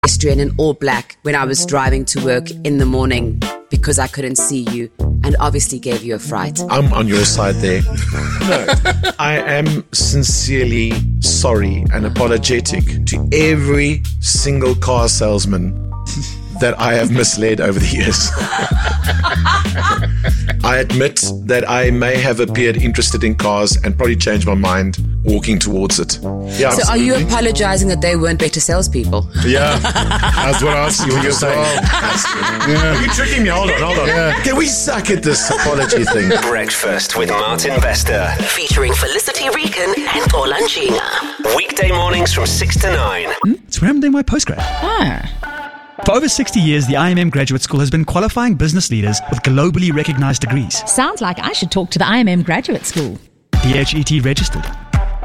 pedestrian in all black when I was driving to work in the morning because I couldn't see you and obviously gave you a fright. I'm on your side there. No, I am sincerely sorry and apologetic to every single car salesman that I have misled over the years. I admit that I may have appeared interested in cars and probably changed my mind walking towards it. Yeah, so absolutely. are you apologizing that they weren't better salespeople? Yeah, that's what I was thinking as well. Are you tricking me? Hold on. Yeah. Can we suck at this apology thing? Breakfast with Martin Vester. Featuring Felicity Rican and Olanchina. Weekday mornings from 6 to 9. It's where I'm doing my postgrad. For over 60 years, the IMM Graduate School has been qualifying business leaders with globally recognized degrees. Sounds like I should talk to the IMM Graduate School. DHET registered.